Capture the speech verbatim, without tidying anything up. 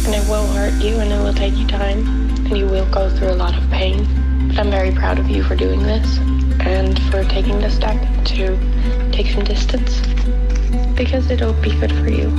and it will hurt you, and it will take you time, and you will go through a lot of pain. But I'm very proud of you for doing this, and for taking the step to take some distance, because it'll be good for you.